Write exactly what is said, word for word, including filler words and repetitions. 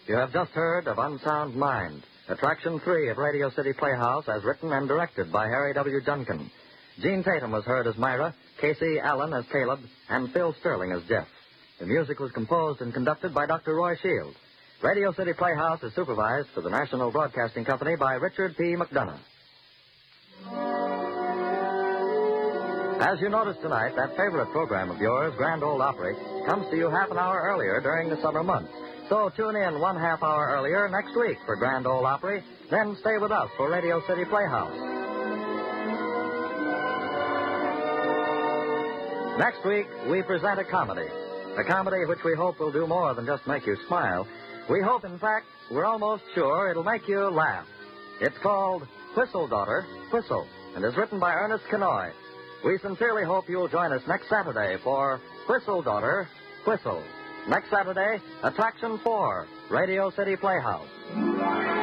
You have just heard of Unsound Mind, Attraction three of Radio City Playhouse, as written and directed by Harry W. Junkin. Gene Tatum was heard as Myra, Casey Allen as Caleb, and Phil Sterling as Jeff. The music was composed and conducted by Doctor Roy Shield. Radio City Playhouse is supervised for the National Broadcasting Company by Richard P. McDonough. As you noticed tonight, that favorite program of yours, Grand Ole Opry, comes to you half an hour earlier during the summer months. So tune in one half hour earlier next week for Grand Ole Opry, then stay with us for Radio City Playhouse. Next week, we present a comedy. A comedy which we hope will do more than just make you smile. We hope, in fact, we're almost sure it'll make you laugh. It's called Whistle, Daughter, Whistle, and is written by Ernest Kenoy. We sincerely hope you'll join us next Saturday for Whistle, Daughter, Whistle. Next Saturday, Attraction four, Radio City Playhouse.